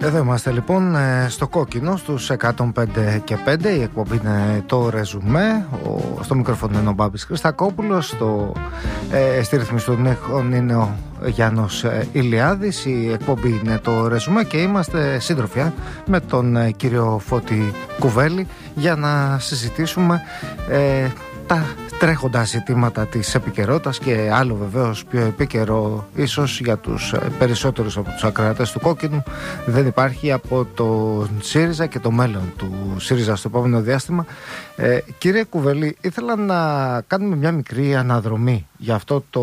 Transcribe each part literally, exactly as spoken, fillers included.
Εδώ είμαστε λοιπόν στο Κόκκινο στους εκατόν πέντε και πέντε. Η εκπομπή είναι το Ρεζουμέ. Ο, στο μικρόφωνο είναι ο Μπάμπης Χριστακόπουλος. Στο, ε, στη ρυθμίση των ήχων είναι ο Γιάννος ε, Ηλιάδης. Η εκπομπή είναι το Ρεζουμέ και είμαστε σύντροφια με τον ε, κύριο Φώτη Κουβέλη για να συζητήσουμε ε, τα τρέχοντα ζητήματα της επικαιρότητας και άλλο βεβαίως πιο επίκαιρο ίσως για τους περισσότερους από τους ακροατές του Κόκκινου δεν υπάρχει από τον ΣΥΡΙΖΑ και το μέλλον του ΣΥΡΙΖΑ στο επόμενο διάστημα. Ε, κύριε Κουβέλη, ήθελα να κάνουμε μια μικρή αναδρομή για αυτό το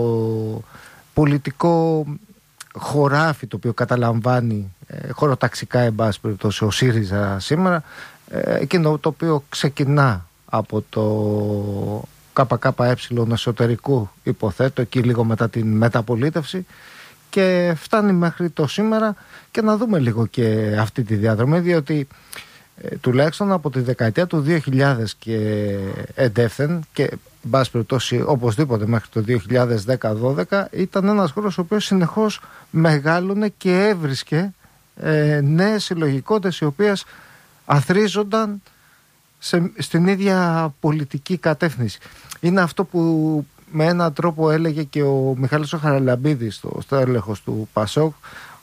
πολιτικό χωράφι το οποίο καταλαμβάνει ε, χωροταξικά εν πάση περιπτώσει ο ΣΥΡΙΖΑ σήμερα, ε, εκείνο το οποίο ξεκινά από το ΚΚΕ εσωτερικού, υποθέτω, εκεί λίγο μετά την μεταπολίτευση και φτάνει μέχρι το σήμερα, και να δούμε λίγο και αυτή τη διαδρομή, διότι ε, τουλάχιστον από τη δεκαετία του δύο χιλιάδες και εντεύθεν και εν πάση περιπτώσει οπωσδήποτε μέχρι το δύο χιλιάδες δέκα δώδεκα ήταν ένας χώρος ο οποίος συνεχώς μεγάλωνε και έβρισκε ε, νέες συλλογικότητες οι οποίες αθρίζονταν Σε, στην ίδια πολιτική κατεύθυνση. Είναι αυτό που με έναν τρόπο έλεγε και ο Μιχάλης ο Χαραλαμπίδης, το στέλεχος του Πασόκ.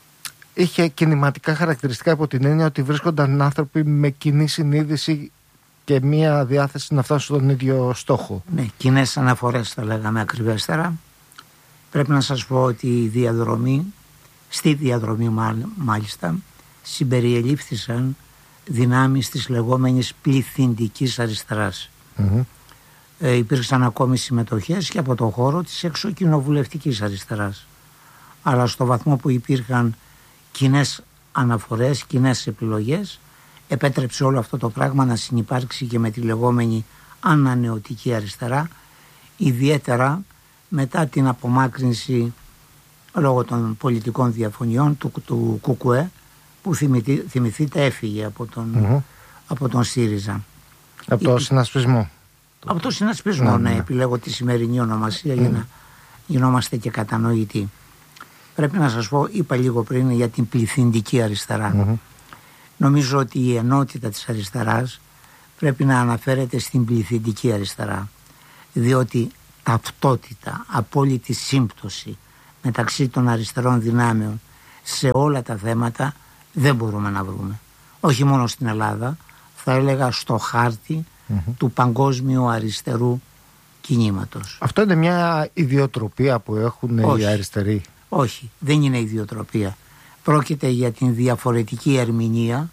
Είχε κινηματικά χαρακτηριστικά υπό την έννοια ότι βρίσκονταν άνθρωποι με κοινή συνείδηση και μία διάθεση να φτάσουν στον ίδιο στόχο. Ναι, κοινές αναφορές θα λέγαμε ακριβέστερα. Πρέπει να σας πω ότι η διαδρομή, στη διαδρομή μάλιστα, συμπεριελήφθησαν δυνάμεις της λεγόμενης πληθυντικής αριστεράς. Mm-hmm. Ε, υπήρξαν ακόμη συμμετοχές και από το χώρο της εξωκοινοβουλευτικής αριστεράς. Αλλά στο βαθμό που υπήρχαν κοινές αναφορές, κοινές επιλογές, επέτρεψε όλο αυτό το πράγμα να συνυπάρξει και με τη λεγόμενη ανανεωτική αριστερά, ιδιαίτερα μετά την απομάκρυνση λόγω των πολιτικών διαφωνιών του, του ΚΚΕ, που θυμηθεί, θυμηθείτε έφυγε από τον, mm-hmm. από τον ΣΥΡΙΖΑ. Από το Η, συνασπισμό. Από το συνασπισμό, mm-hmm. ναι, επιλέγω τη σημερινή ονομασία mm-hmm. για να γινόμαστε και κατανοητοί. Πρέπει να σας πω, είπα λίγο πριν για την πληθυντική αριστερά. Mm-hmm. Νομίζω ότι η ενότητα της αριστεράς πρέπει να αναφέρεται στην πληθυντική αριστερά, διότι ταυτότητα, απόλυτη σύμπτωση μεταξύ των αριστερών δυνάμεων σε όλα τα θέματα δεν μπορούμε να βρούμε. Όχι μόνο στην Ελλάδα, θα έλεγα στο χάρτη mm-hmm. του παγκόσμιου αριστερού κινήματος. Αυτό είναι μια ιδιοτροπία που έχουν όχι, οι αριστεροί. Όχι, δεν είναι ιδιοτροπία. Πρόκειται για την διαφορετική ερμηνεία,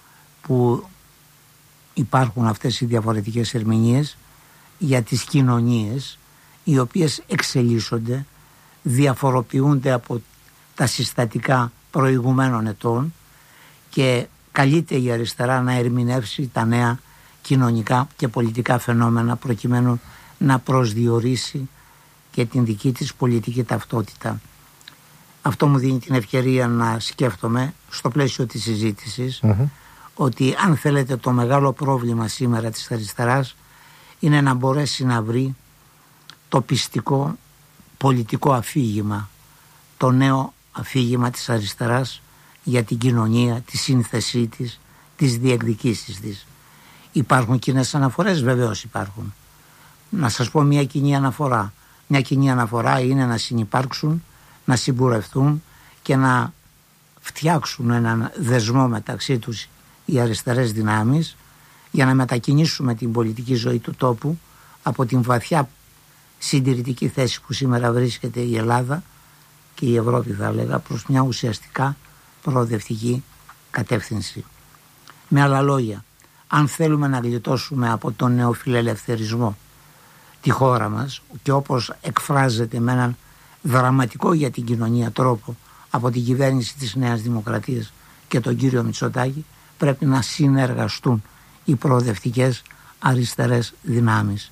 που υπάρχουν αυτές οι διαφορετικές ερμηνείες για τις κοινωνίες οι οποίες εξελίσσονται, διαφοροποιούνται από τα συστατικά προηγουμένων ετών και καλείται η αριστερά να ερμηνεύσει τα νέα κοινωνικά και πολιτικά φαινόμενα προκειμένου να προσδιορίσει και την δική της πολιτική ταυτότητα. Αυτό μου δίνει την ευκαιρία να σκέφτομαι στο πλαίσιο της συζήτησης mm-hmm. ότι αν θέλετε το μεγάλο πρόβλημα σήμερα της αριστεράς είναι να μπορέσει να βρει το πιστικό πολιτικό αφήγημα, το νέο αφήγημα της αριστεράς για την κοινωνία, τη σύνθεσή της, τις διεκδικήσεις της. Υπάρχουν κοινές αναφορές, βεβαίως υπάρχουν. Να σας πω μια κοινή αναφορά. Μια κοινή αναφορά είναι να συνυπάρξουν, να συμπουρευτούν και να φτιάξουν έναν δεσμό μεταξύ τους οι αριστερές δυνάμεις για να μετακινήσουμε την πολιτική ζωή του τόπου από την βαθιά συντηρητική θέση που σήμερα βρίσκεται η Ελλάδα και η Ευρώπη, θα έλεγα, προς μια ουσιαστικά προοδευτική κατεύθυνση. Με άλλα λόγια, αν θέλουμε να γλιτώσουμε από τον νεοφιλελευθερισμό τη χώρα μας, και όπως εκφράζεται με έναν δραματικό για την κοινωνία τρόπο από την κυβέρνηση της Νέας Δημοκρατίας και τον κύριο Μητσοτάκη, πρέπει να συνεργαστούν οι προοδευτικές αριστερές δυνάμεις.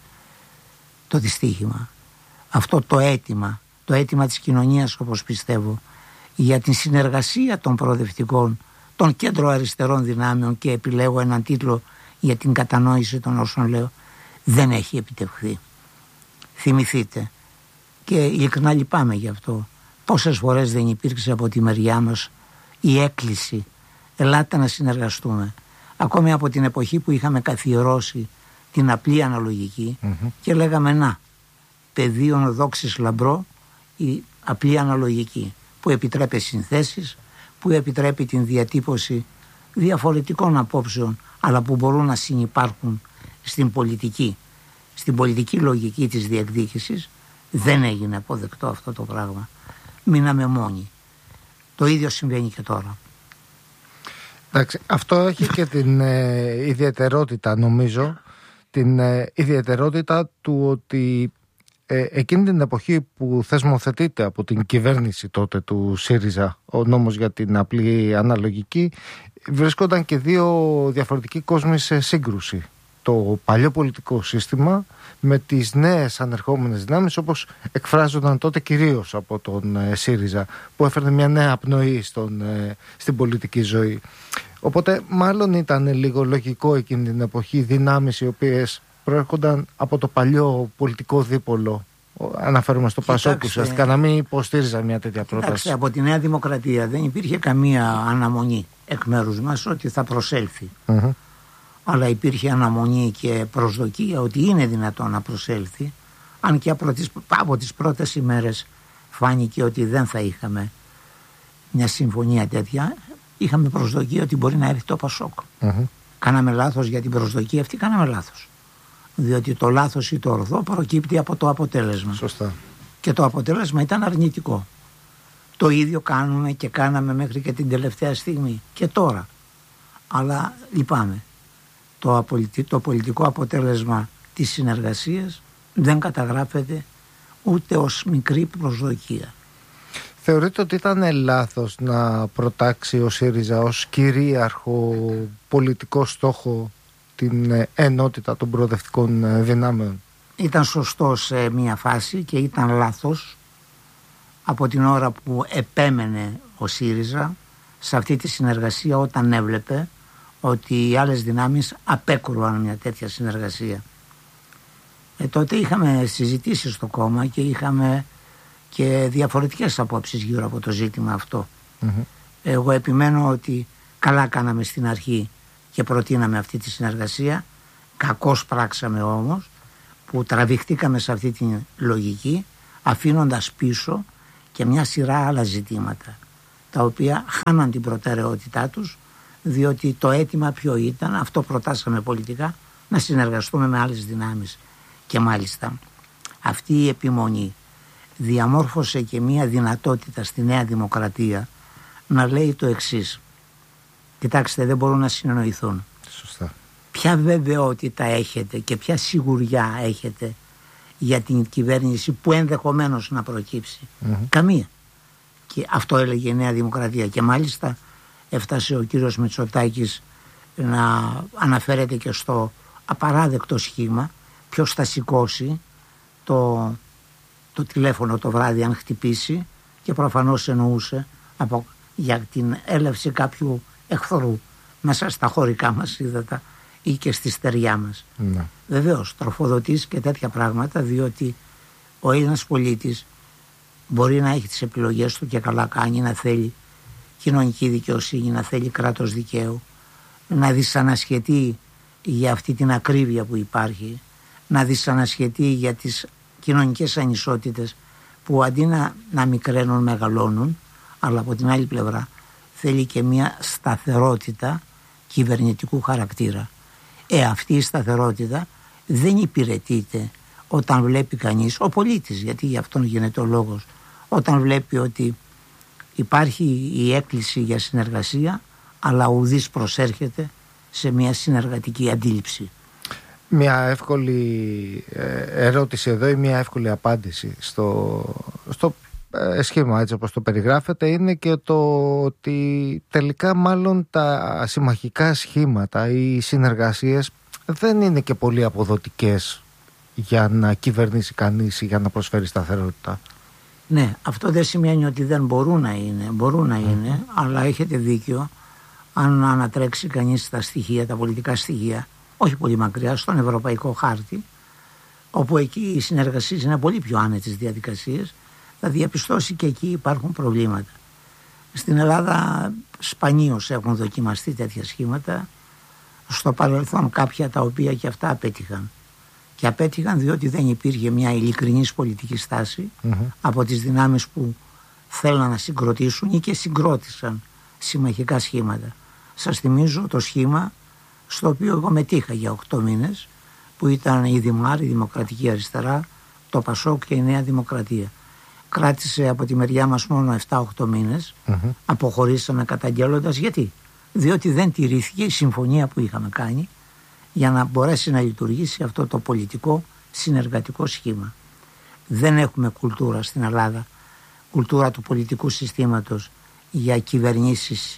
Το δυστύχημα, αυτό το αίτημα, το αίτημα της κοινωνίας, όπως πιστεύω, για την συνεργασία των προοδευτικών, των κέντρο αριστερών δυνάμεων, και επιλέγω έναν τίτλο για την κατανόηση των όσων λέω, δεν έχει επιτευχθεί. Θυμηθείτε, και ειλικρινά λυπάμαι γι' αυτό, πόσες φορές δεν υπήρξε από τη μεριά μας η έκκληση ελάτε να συνεργαστούμε. Ακόμη από την εποχή που είχαμε καθιερώσει την απλή αναλογική mm-hmm. και λέγαμε να, πεδίων δόξης λαμπρό η απλή αναλογική που επιτρέπει συνθέσεις, που επιτρέπει την διατύπωση διαφορετικών απόψεων, αλλά που μπορούν να συνυπάρχουν στην πολιτική, στην πολιτική λογική της διεκδίκησης. Δεν έγινε αποδεκτό αυτό το πράγμα. Μείναμε μόνοι. Το ίδιο συμβαίνει και τώρα. Εντάξει, αυτό έχει και την ε, ιδιαιτερότητα, νομίζω, την ε, ιδιαιτερότητα του ότι ε, εκείνη την εποχή που θεσμοθετείται από την κυβέρνηση τότε του ΣΥΡΙΖΑ ο νόμος για την απλή αναλογική, βρίσκονταν και δύο διαφορετικοί κόσμοι σε σύγκρουση. Το παλιό πολιτικό σύστημα με τις νέες ανερχόμενες δυνάμεις, όπως εκφράζονταν τότε κυρίως από τον ε, ΣΥΡΙΖΑ, που έφερνε μια νέα πνοή στον, ε, στην πολιτική ζωή. Οπότε μάλλον ήταν λίγο λογικό εκείνη την εποχή δυνάμεις οι οποίες προέρχονταν από το παλιό πολιτικό δίπολο, αναφέρομαι στο Πασόκ, ουσιαστικά να μην υποστήριζαν μια τέτοια πρόταση. Κοιτάξτε, από τη Νέα Δημοκρατία δεν υπήρχε καμία αναμονή εκ μέρους μας ότι θα προσέλθει. Mm-hmm. Αλλά υπήρχε αναμονή και προσδοκία ότι είναι δυνατόν να προσέλθει, αν και από τις, από τις πρώτες ημέρες φάνηκε ότι δεν θα είχαμε μια συμφωνία τέτοια. Είχαμε προσδοκία ότι μπορεί να έρθει το Πασόκ. Mm-hmm. Κάναμε λάθος για την προσδοκία αυτή, κάναμε λάθος. Διότι το λάθος ή το ορθό προκύπτει από το αποτέλεσμα. Σωστά. Και το αποτέλεσμα ήταν αρνητικό. Το ίδιο κάνουμε και κάναμε μέχρι και την τελευταία στιγμή και τώρα. Αλλά λυπάμαι. Το, το πολιτικό αποτέλεσμα της συνεργασίας δεν καταγράφεται ούτε ως μικρή προσδοκία. Θεωρείτε ότι ήταν λάθος να προτάξει ο ΣΥΡΙΖΑ ως κυρίαρχο πολιτικό στόχο την ενότητα των προοδευτικών δυνάμεων? Ήταν σωστό σε μια φάση και ήταν λάθος από την ώρα που επέμενε ο ΣΥΡΙΖΑ σε αυτή τη συνεργασία, όταν έβλεπε ότι οι άλλες δυνάμεις απέκρουαν μια τέτοια συνεργασία. Ε, τότε είχαμε συζητήσει στο κόμμα και είχαμε και διαφορετικές απόψεις γύρω από το ζήτημα αυτό. Mm-hmm. Εγώ επιμένω ότι καλά κάναμε στην αρχή και προτείναμε αυτή τη συνεργασία. Κακώς πράξαμε όμως που τραβηχτήκαμε σε αυτή τη λογική, αφήνοντας πίσω και μια σειρά άλλα ζητήματα, τα οποία χάναν την προτεραιότητά τους, διότι το αίτημα ποιο ήταν, αυτό προτάσαμε πολιτικά, να συνεργαστούμε με άλλες δυνάμεις. Και μάλιστα αυτή η επιμονή διαμόρφωσε και μια δυνατότητα στη Νέα Δημοκρατία να λέει το εξής: κοιτάξτε, δεν μπορούν να συνεννοηθούν. Σωστά. Ποια βεβαιότητα έχετε και ποια σιγουριά έχετε για την κυβέρνηση που ενδεχομένως να προκύψει? Mm-hmm. Καμία. Και αυτό έλεγε η Νέα Δημοκρατία. Και μάλιστα έφτασε ο κύριος Μητσοτάκης να αναφέρεται και στο απαράδεκτο σχήμα, ποιος θα σηκώσει το, το τηλέφωνο το βράδυ αν χτυπήσει, και προφανώς εννοούσε από, για την έλευση κάποιου εχθρού μέσα στα χωρικά μας ύδατα ή και στη στεριά μας. Ναι. Βεβαίως τροφοδοτείς και τέτοια πράγματα, διότι ο Έλληνας πολίτης μπορεί να έχει τις επιλογές του και καλά κάνει, να θέλει κοινωνική δικαιοσύνη, να θέλει κράτος δικαίου, να δυσανασχετεί για αυτή την ακρίβεια που υπάρχει, να δυσανασχετεί για τις κοινωνικές ανισότητες που αντί να, να μικραίνουν μεγαλώνουν, αλλά από την άλλη πλευρά θέλει και μια σταθερότητα κυβερνητικού χαρακτήρα. Ε, αυτή η σταθερότητα δεν υπηρετείται όταν βλέπει κανείς, ο πολίτης, γιατί γι' αυτόν γίνεται ο λόγος, όταν βλέπει ότι υπάρχει η έκκληση για συνεργασία, αλλά ουδής προσέρχεται σε μια συνεργατική αντίληψη. Μια εύκολη ερώτηση εδώ ή μια εύκολη απάντηση στο, στο σχήμα, έτσι όπως το περιγράφεται, είναι και το ότι τελικά μάλλον τα συμμαχικά σχήματα ή οι συνεργασίες δεν είναι και πολύ αποδοτικές για να κυβερνήσει κανείς ή για να προσφέρει σταθερότητα. Ναι, αυτό δεν σημαίνει ότι δεν μπορούν να είναι, μπορούν να είναι, mm. αλλά έχετε δίκιο αν ανατρέξει κανείς τα στοιχεία, τα πολιτικά στοιχεία, όχι πολύ μακριά, στον ευρωπαϊκό χάρτη, όπου εκεί οι συνεργασίες είναι πολύ πιο άνετες διαδικασίες, θα διαπιστώσει και εκεί υπάρχουν προβλήματα. Στην Ελλάδα σπανίως έχουν δοκιμαστεί τέτοια σχήματα. Στο παρελθόν κάποια τα οποία και αυτά απέτυχαν. Και απέτυχαν διότι δεν υπήρχε μια ειλικρινής πολιτική στάση mm-hmm. από τις δυνάμεις που θέλαν να συγκροτήσουν ή και συγκρότησαν συμμαχικά σχήματα. Σας θυμίζω το σχήμα στο οποίο εγώ μετήχα για οκτώ μήνες, που ήταν η Δημάρ, η Δημοκρατική Αριστερά, το Πασόκ και η Νέα Δημοκρατία. Κράτησε από τη μεριά μας μόνο επτά οκτώ μήνες, mm-hmm. αποχωρήσαμε καταγγέλλοντας. Γιατί? Διότι δεν τηρήθηκε η συμφωνία που είχαμε κάνει για να μπορέσει να λειτουργήσει αυτό το πολιτικό συνεργατικό σχήμα. Δεν έχουμε κουλτούρα στην Ελλάδα, κουλτούρα του πολιτικού συστήματος για κυβερνήσεις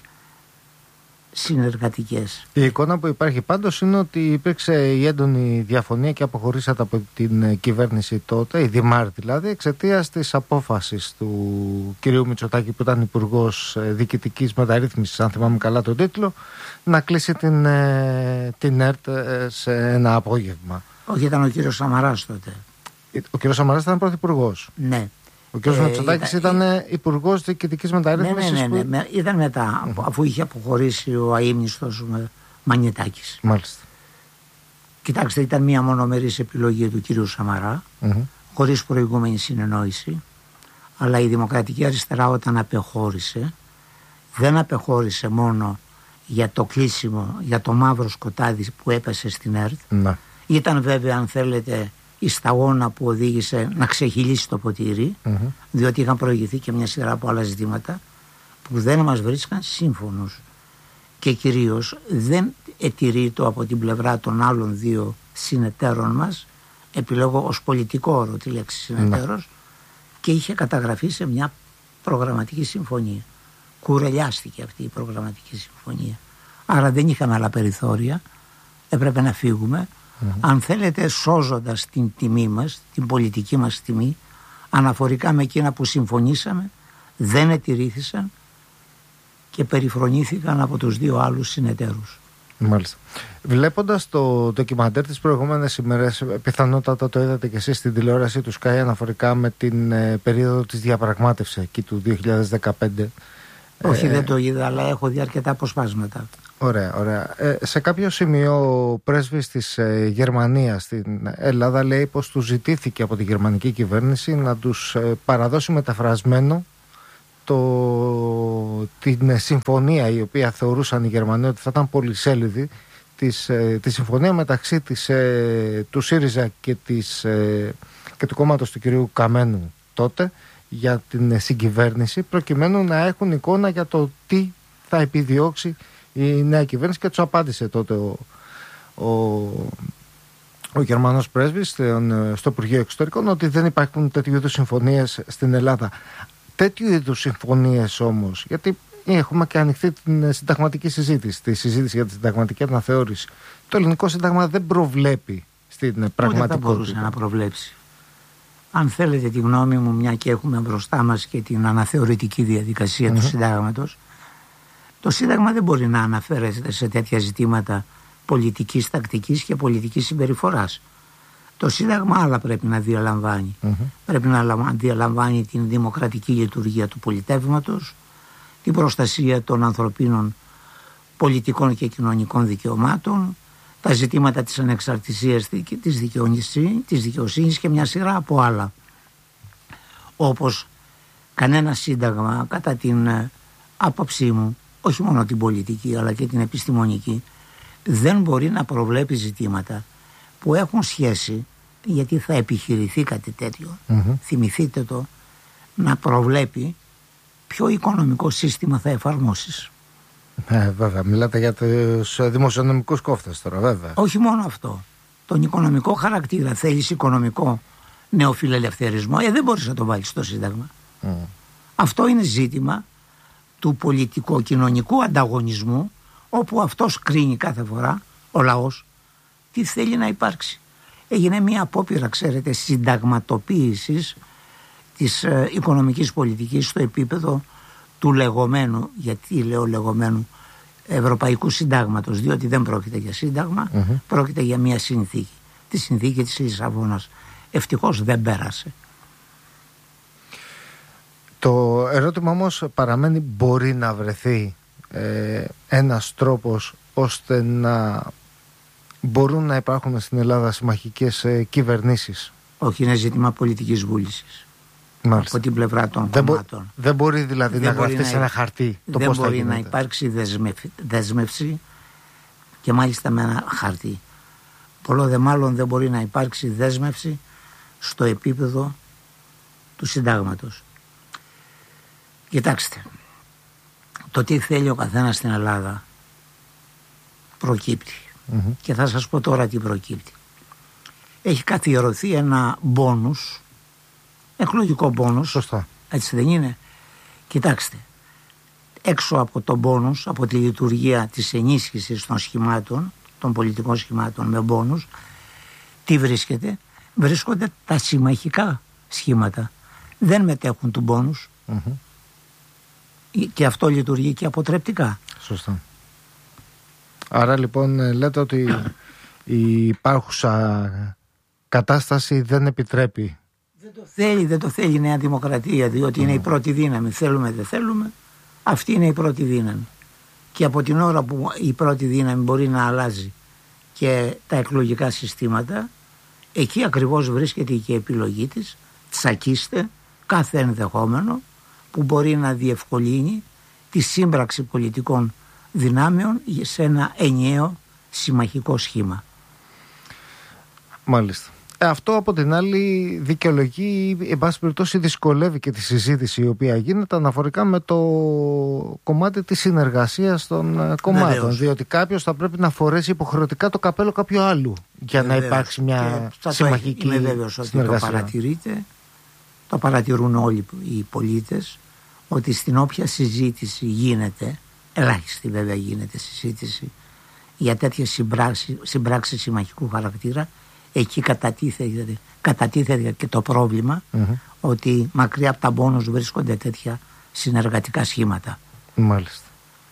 συνεργατικές. Η εικόνα που υπάρχει πάντως είναι ότι υπήρξε η έντονη διαφωνία και αποχωρήσατε από την κυβέρνηση τότε, η Δημάρ δηλαδή, εξαιτίας της απόφασης του κυρίου Μητσοτάκη, που ήταν υπουργός διοικητικής μεταρρύθμισης, αν θυμάμαι καλά τον τίτλο, να κλείσει την, την ΕΡΤ σε ένα απόγευμα. Όχι, ήταν ο κύριος Σαμαράς τότε. Ο κύριος Σαμαράς ήταν πρωθυπουργός. Ναι. Ο κ. Ε, Μητσοτάκης ήταν, ήταν υπουργός διοικητικής μεταρρύθμισης. Ναι, ναι, ναι, ναι. Που... Ήταν μετά, mm-hmm. αφού είχε αποχωρήσει ο αείμνηστος Μανιετάκης. Μάλιστα. Κοιτάξτε, ήταν μια μονομερής επιλογή του κ. Σαμαρά, mm-hmm. χωρίς προηγούμενη συνεννόηση. Αλλά η Δημοκρατική Αριστερά, όταν απεχώρησε, δεν απεχώρησε μόνο για το κλείσιμο, για το μαύρο σκοτάδι που έπεσε στην ΕΡΤ. Mm-hmm. Ήταν βέβαια, αν θέλετε, η σταγόνα που οδήγησε να ξεχυλήσει το ποτήρι, mm-hmm. διότι είχαν προηγηθεί και μια σειρά από άλλα ζητήματα που δεν μας βρίσκαν σύμφωνους, και κυρίως δεν ετηρείτο από την πλευρά των άλλων δύο συνεταίρων μας, επιλέγω ως πολιτικό όρο τη λέξη συνεταίρος, mm-hmm. και είχε καταγραφεί σε μια προγραμματική συμφωνία. Κουρελιάστηκε αυτή η προγραμματική συμφωνία, άρα δεν είχαμε άλλα περιθώρια, έπρεπε να φύγουμε. Mm-hmm. Αν θέλετε, σώζοντας την τιμή μας, την πολιτική μας τιμή, αναφορικά με εκείνα που συμφωνήσαμε, δεν ετηρήθησαν και περιφρονήθηκαν από τους δύο άλλους συνεταίρους. Μάλιστα. Βλέποντας το ντοκιμαντέρ τις προηγούμενες ημέρες, πιθανότατα το είδατε και εσείς στην τηλεόραση του Sky, αναφορικά με την ε, περίοδο της διαπραγμάτευσης εκεί του δύο χιλιάδες δεκαπέντε. Όχι, ε, δεν το είδα, αλλά έχω δει αρκετά αποσπάσματα. Ωραία, ωραία. Ε, σε κάποιο σημείο ο πρέσβης της ε, Γερμανίας στην Ελλάδα λέει πως του ζητήθηκε από τη γερμανική κυβέρνηση να τους ε, παραδώσει μεταφρασμένο το, την συμφωνία, η οποία θεωρούσαν οι Γερμανοί ότι θα ήταν πολυσέλιδη, της, ε, τη συμφωνία μεταξύ της, ε, του ΣΥΡΙΖΑ και, της, ε, και του κόμματος του κυρίου Καμένου τότε για την συγκυβέρνηση, προκειμένου να έχουν εικόνα για το τι θα επιδιώξει η νέα κυβέρνηση, και του απάντησε τότε ο, ο, ο Γερμανός πρέσβης στο Υπουργείο Εξωτερικών ότι δεν υπάρχουν τέτοιου είδους συμφωνίες στην Ελλάδα. Τέτοιου είδους συμφωνίες όμως, γιατί έχουμε και ανοιχτή την συνταγματική συζήτηση, τη συζήτηση για τη συνταγματική αναθεώρηση, το ελληνικό σύνταγμα δεν προβλέπει στην πραγματικότητα. Δεν θα μπορούσε να προβλέψει. Αν θέλετε τη γνώμη μου, μια και έχουμε μπροστά μας και την αναθεωρητική διαδικασία mm-hmm. του συντάγματος, το Σύνταγμα δεν μπορεί να αναφέρεται σε τέτοια ζητήματα πολιτικής τακτικής και πολιτικής συμπεριφοράς. Το Σύνταγμα άλλα πρέπει να διαλαμβάνει. Mm-hmm. Πρέπει να διαλαμβάνει την δημοκρατική λειτουργία του πολιτεύματος, την προστασία των ανθρωπίνων πολιτικών και κοινωνικών δικαιωμάτων, τα ζητήματα της ανεξαρτησίας της δικαιοσύνης και μια σειρά από άλλα. Όπως κανένα σύνταγμα, κατά την άποψή μου, όχι μόνο την πολιτική αλλά και την επιστημονική, δεν μπορεί να προβλέπει ζητήματα που έχουν σχέση, γιατί θα επιχειρηθεί κάτι τέτοιο, mm-hmm. θυμηθείτε το, να προβλέπει ποιο οικονομικό σύστημα θα εφαρμόσεις. Ε, βέβαια, μιλάτε για τους δημοσιονομικούς κόφτες τώρα, βέβαια. Όχι μόνο αυτό. Τον οικονομικό χαρακτήρα. Θέλεις οικονομικό νεοφιλελευθερισμό, ε, δεν μπορείς να το βάλεις στο Σύνταγμα. Mm. Αυτό είναι ζήτημα του πολιτικο-κοινωνικού ανταγωνισμού, όπου αυτός κρίνει κάθε φορά, ο λαός, τι θέλει να υπάρξει. Έγινε μια απόπειρα, ξέρετε, συνταγματοποίησης της ε, οικονομικής πολιτικής στο επίπεδο του λεγόμενου, γιατί λέω λεγόμενου, Ευρωπαϊκού Συντάγματος, διότι δεν πρόκειται για σύνταγμα, mm-hmm. πρόκειται για μια συνθήκη, τη συνθήκη της Λισαβόνας. Ευτυχώς δεν πέρασε. Το ερώτημα όμως παραμένει, μπορεί να βρεθεί ε, ένας τρόπος ώστε να μπορούν να υπάρχουν στην Ελλάδα συμμαχικές ε, κυβερνήσεις? Όχι, είναι ζήτημα πολιτικής βούλησης. Μάλιστα. Από την πλευρά των δεν κομμάτων. Μπο, δεν μπορεί δηλαδή δεν να γραφτεί σε ένα χαρτί το δεν πώς θα μπορεί γίνεται. να υπάρξει δεσμευ, δέσμευση και μάλιστα με ένα χαρτί. Πολλό δε μάλλον δεν μπορεί να υπάρξει δέσμευση στο επίπεδο του συντάγματος. Κοιτάξτε, το τι θέλει ο καθένας στην Ελλάδα προκύπτει. Mm-hmm. Και θα σας πω τώρα τι προκύπτει. Έχει καθιερωθεί ένα μπόνους, εκλογικό μπόνους. Σωστά. Έτσι δεν είναι? Κοιτάξτε, έξω από το μπόνους, από τη λειτουργία της ενίσχυσης των σχημάτων, των πολιτικών σχημάτων με μπόνους, τι βρίσκεται? Βρίσκονται τα συμμαχικά σχήματα. Δεν μετέχουν του μπόνους. Mm-hmm. Και αυτό λειτουργεί και αποτρεπτικά. Σωστά. Άρα λοιπόν λέτε ότι η υπάρχουσα κατάσταση δεν επιτρέπει. Δεν το θέλει, δεν το θέλει η Νέα Δημοκρατία, διότι mm. είναι η πρώτη δύναμη. Θέλουμε, δεν θέλουμε. Αυτή είναι η πρώτη δύναμη. Και από την ώρα που η πρώτη δύναμη μπορεί να αλλάζει και τα εκλογικά συστήματα, εκεί ακριβώς βρίσκεται και η επιλογή της. Τσακίστε κάθε ενδεχόμενο που μπορεί να διευκολύνει τη σύμπραξη πολιτικών δυνάμεων σε ένα ενιαίο συμμαχικό σχήμα. Μάλιστα. Ε, αυτό από την άλλη δικαιολογεί, εν πάση περιπτώσει δυσκολεύει και τη συζήτηση η οποία γίνεται αναφορικά με το κομμάτι της συνεργασίας των κομμάτων. Βεβαίως. Διότι κάποιος θα πρέπει να φορέσει υποχρεωτικά το καπέλο κάποιου άλλου για Βεβαίως. να υπάρξει μια και συμμαχική είμαι βέβαιος ότι συνεργασία. Το παρατηρείτε, το παρατηρούν όλοι οι πολίτες, ότι στην όποια συζήτηση γίνεται, ελάχιστη βέβαια γίνεται συζήτηση για τέτοιες συμπράξεις, συμπράξεις συμμαχικού χαρακτήρα, εκεί κατατίθεται, κατατίθεται και το πρόβλημα mm-hmm. ότι μακριά από τα μπόνους βρίσκονται τέτοια συνεργατικά σχήματα. Μάλιστα.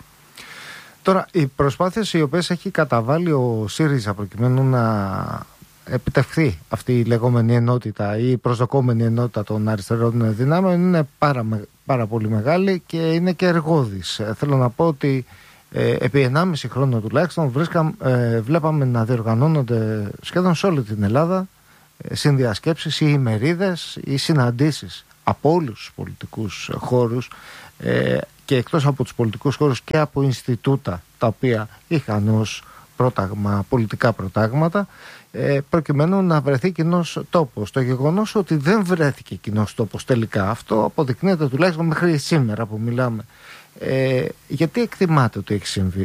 Τώρα, οι προσπάθειες οι οποίες έχει καταβάλει ο ΣΥΡΙΖΑ προκειμένου να επιτευχθεί αυτή η λεγόμενη ενότητα ή η προσδοκόμενη ενότητα των αριστερών δυνάμεων είναι πάρα, πάρα πολύ μεγάλη και είναι και εργώδης. Θέλω να πω ότι ε, επί ενάμιση χρόνο τουλάχιστον βρίσκα, ε, βλέπαμε να διοργανώνονται σχεδόν σε όλη την Ελλάδα ε, συνδιασκέψεις ή ημερίδες ή συναντήσεις από όλους τους πολιτικούς χώρους ε, και εκτός από τους πολιτικούς χώρους και από Ινστιτούτα τα οποία είχαν ως πρόταγμα, πολιτικά προτάγματα, ε, προκειμένου να βρεθεί κοινός τόπος. Το γεγονός ότι δεν βρέθηκε κοινός τόπος τελικά, αυτό αποδεικνύεται τουλάχιστον μέχρι σήμερα που μιλάμε. Ε, γιατί εκτιμάτε ότι έχει συμβεί?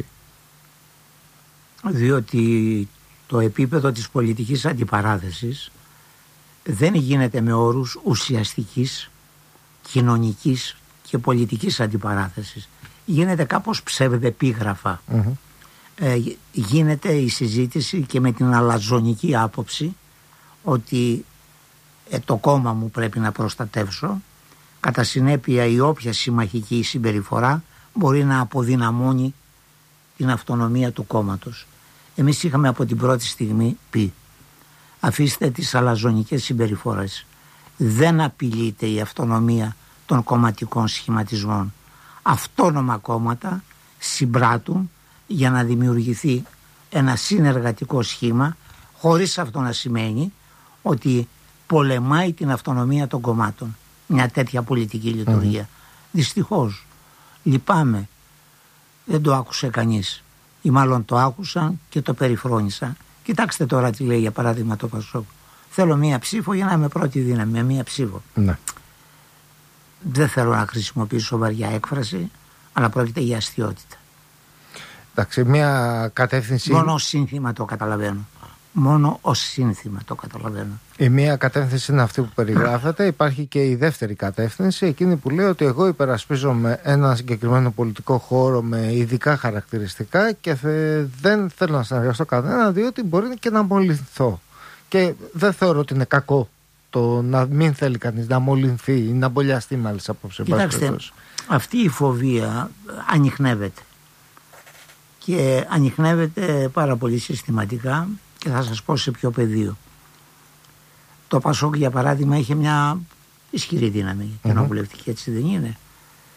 Διότι το επίπεδο της πολιτικής αντιπαράθεσης δεν γίνεται με όρους ουσιαστικής, κοινωνικής και πολιτικής αντιπαράθεσης. Γίνεται κάπως ψευδεπίγραφα. Mm-hmm. Ε, γίνεται η συζήτηση και με την αλαζονική άποψη ότι ε, το κόμμα μου πρέπει να προστατεύσω, κατά συνέπεια η όποια συμμαχική συμπεριφορά μπορεί να αποδυναμώνει την αυτονομία του κόμματος. Εμείς είχαμε από την πρώτη στιγμή πει, αφήστε τις αλαζονικές συμπεριφορές, δεν απειλείται η αυτονομία των κομματικών σχηματισμών. Αυτόνομα κόμματα συμπράττουν για να δημιουργηθεί ένα συνεργατικό σχήμα, χωρίς αυτό να σημαίνει ότι πολεμάει την αυτονομία των κομμάτων μια τέτοια πολιτική λειτουργία. Mm. Δυστυχώς, λυπάμαι, δεν το άκουσε κανείς ή μάλλον το άκουσαν και το περιφρόνησαν. Κοιτάξτε τώρα τι λέει για παράδειγμα το Πασόκ. Θέλω μία ψήφο για να είμαι πρώτη δύναμη, με μία ψήφο. Mm. Δεν θέλω να χρησιμοποιήσω βαριά έκφραση, αλλά πρόκειται για αστιότητα. Εντάξει, μια κατεύθυνση... Μόνο ως σύνθημα το καταλαβαίνω. Μόνο ως σύνθημα το καταλαβαίνω. Η μία κατεύθυνση είναι αυτή που περιγράφεται. Υπάρχει και η δεύτερη κατεύθυνση, εκείνη που λέει ότι εγώ υπερασπίζομαι ένα συγκεκριμένο πολιτικό χώρο με ειδικά χαρακτηριστικά και θε, δεν θέλω να συνεργαστώ κανένα, διότι μπορεί και να μολυνθώ. Και δεν θεωρώ ότι είναι κακό το να μην θέλει κανείς να μολυνθεί ή να μπολιαστεί μάλιστα απόψε. Κοιτάξτε, αυτή η φοβία ανιχνεύεται. Και ανιχνεύεται πάρα πολύ συστηματικά και θα σας πω σε ποιο πεδίο. Το Πασόκ για παράδειγμα είχε μια ισχυρή δύναμη κοινοβουλευτική, mm-hmm. έτσι δεν είναι,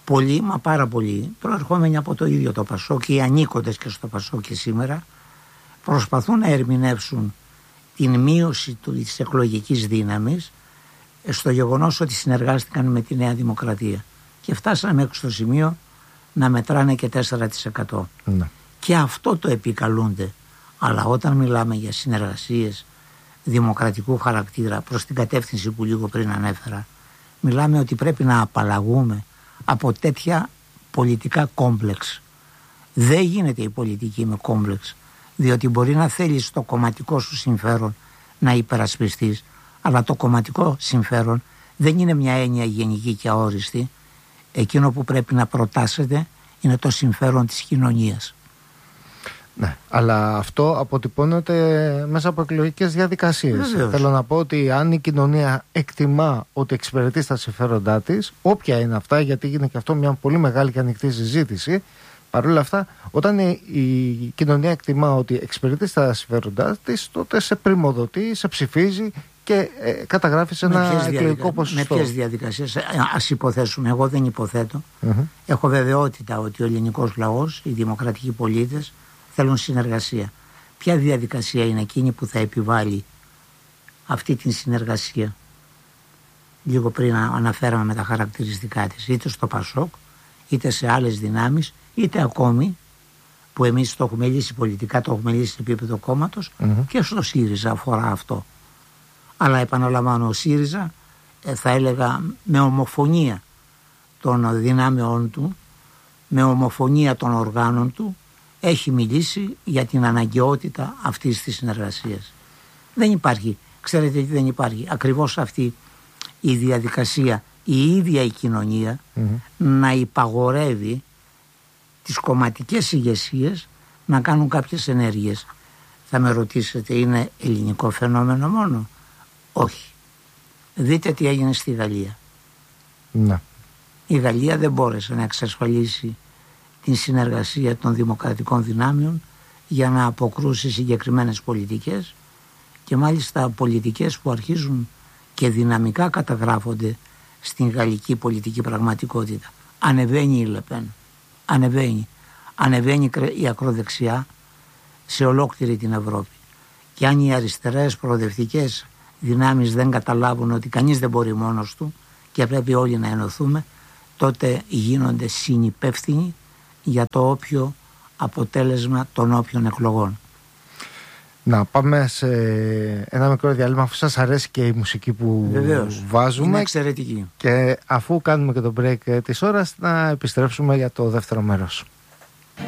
πολλοί, μα πάρα πολλοί, προερχόμενοι από το ίδιο το Πασόκ ή ανήκοντες και στο Πασόκ και σήμερα, προσπαθούν να ερμηνεύσουν την μείωση της εκλογικής δύναμης στο γεγονός ότι συνεργάστηκαν με τη Νέα Δημοκρατία. Και φτάσαμε μέχρι στο σημείο να μετράνε και τέσσερα τοις εκατό. Ναι. Και αυτό το επικαλούνται. Αλλά όταν μιλάμε για συνεργασίες δημοκρατικού χαρακτήρα προς την κατεύθυνση που λίγο πριν ανέφερα, μιλάμε ότι πρέπει να απαλλαγούμε από τέτοια πολιτικά κόμπλεξ. Δεν γίνεται η πολιτική με κόμπλεξ, διότι μπορεί να θέλεις το κομματικό σου συμφέρον να υπερασπιστείς, αλλά το κομματικό συμφέρον δεν είναι μια έννοια γενική και αόριστη. Εκείνο που πρέπει να προτάσσεται είναι το συμφέρον της κοινωνίας. Ναι, αλλά αυτό αποτυπώνεται μέσα από εκλογικές διαδικασίες. Βεβαίως. Θέλω να πω ότι αν η κοινωνία εκτιμά ότι εξυπηρετεί στα συμφέροντά της, όποια είναι αυτά, γιατί είναι και αυτό μια πολύ μεγάλη και ανοιχτή συζήτηση, παρόλα αυτά, όταν η, η κοινωνία εκτιμά ότι εξυπηρετεί στα συμφέροντά της, τότε σε πρημοδοτεί, σε ψηφίζει και ε, καταγράφει σε ένα εκλογικό διαδικα... ποσοστό. Με ποιες διαδικασίες, ας υποθέσουμε, εγώ δεν υποθέτω. Mm-hmm. Έχω βεβαιότητα ότι ο ελληνικός λαός, οι δημοκρατικοί πολίτες θέλουν συνεργασία. Ποια διαδικασία είναι εκείνη που θα επιβάλλει αυτή την συνεργασία? Λίγο πριν αναφέραμε με τα χαρακτηριστικά της, είτε στο Πασόκ, είτε σε άλλες δυνάμεις, είτε ακόμη που εμείς το έχουμε λύσει πολιτικά, το έχουμε λύσει σε επίπεδο κόμματος, mm-hmm. και στο ΣΥΡΙΖΑ αφορά αυτό. Αλλά επαναλαμβάνω, ο ΣΥΡΙΖΑ ε, θα έλεγα με ομοφωνία των δυνάμεών του, με ομοφωνία των οργάνων του, έχει μιλήσει για την αναγκαιότητα αυτής της συνεργασίας. Δεν υπάρχει, ξέρετε τι δεν υπάρχει, ακριβώς αυτή η διαδικασία, η ίδια η κοινωνία mm-hmm. να υπαγορεύει τις κομματικές ηγεσίες να κάνουν κάποιες ενέργειες. Θα με ρωτήσετε, είναι ελληνικό φαινόμενο μόνο? Όχι. Δείτε τι έγινε στη Γαλλία. Να. Η Γαλλία δεν μπόρεσε να εξασφαλίσει την συνεργασία των δημοκρατικών δυνάμεων για να αποκρούσει συγκεκριμένες πολιτικές, και μάλιστα πολιτικές που αρχίζουν και δυναμικά καταγράφονται στην γαλλική πολιτική πραγματικότητα. Ανεβαίνει η Λεπέν, ανεβαίνει, ανεβαίνει η ακροδεξιά σε ολόκληρη την Ευρώπη. Και αν οι αριστερές προοδευτικές δυνάμεις δεν καταλάβουν ότι κανείς δεν μπορεί μόνος του και πρέπει όλοι να ενωθούμε, τότε γίνονται συνυπεύθυνοι για το όποιο αποτέλεσμα των όποιων εκλογών. Να πάμε σε ένα μικρό διάλειμμα, αφού σας αρέσει και η μουσική που Βεβαίως. βάζουμε. Είναι εξαιρετική. Και αφού κάνουμε και το break της ώρας, να επιστρέψουμε για το δεύτερο μέρος.